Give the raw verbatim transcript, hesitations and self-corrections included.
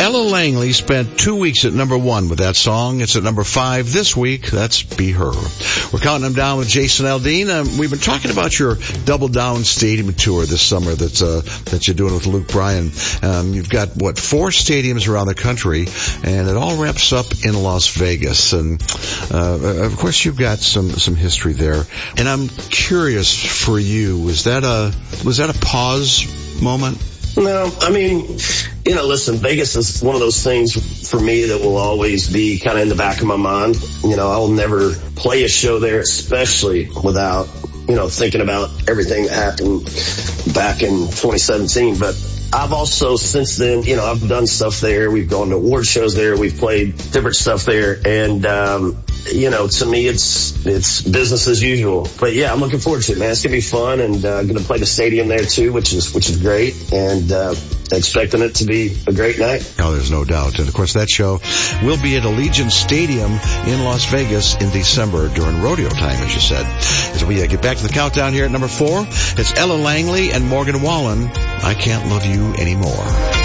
Ella Langley spent two weeks at number one with that song. It's at number five this week. That's Be Her. We're counting them down with Jason Aldean. Um, we've been talking about your Double Down Stadium tour this summer that's, uh, that you're doing with Luke Bryan. Um, you've got, what, four stadiums around the country, and it all wraps up in Las Vegas. And, uh, of course, you've got some, some history there. And I'm curious for you, was that a, was that a pause moment? No, I mean, you know, listen, Vegas is one of those things for me that will always be kind of in the back of my mind. You know, I will never play a show there, especially without, you know, thinking about everything that happened back in twenty seventeen. But I've also, since then, you know, I've done stuff there. We've gone to award shows there. We've played different stuff there. And, um, you know, to me, it's, it's business as usual. But yeah, I'm looking forward to it, man. It's going to be fun, and, uh, going to play the stadium there too, which is, which is great. And, uh, expecting it to be a great night. Oh, there's no doubt. And of course, that show will be at Allegiant Stadium in Las Vegas in December during rodeo time, as you said. As we uh, get back to the countdown here at number four, it's Ella Langley and Morgan Wallen. I Can't Love You Anymore.